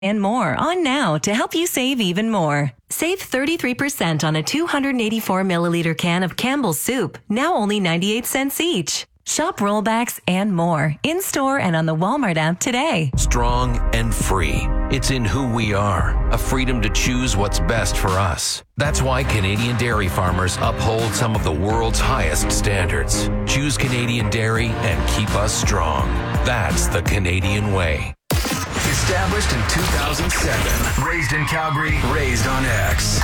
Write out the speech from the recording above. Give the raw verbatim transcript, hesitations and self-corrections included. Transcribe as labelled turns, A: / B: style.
A: and more on now to help you save even more. Save thirty-three percent on a two hundred eighty-four milliliter can of Campbell's soup, now only ninety-eight cents each. Shop rollbacks and more in-store and on the Walmart app today.
B: Strong and free. It's in who we are. A freedom to choose what's best for us. That's why Canadian dairy farmers uphold some of the world's highest standards. Choose Canadian dairy and keep us strong. That's the Canadian way.
C: Established in two thousand seven. Raised in Calgary, raised on X.